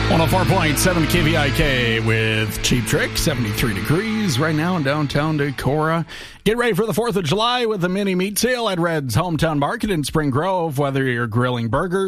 104.7 KVIK with Cheap Trick, 73 degrees right now in downtown Decorah. Get ready for the 4th of July with the mini meat sale at Red's Hometown Market in Spring Grove. Whether you're grilling burgers,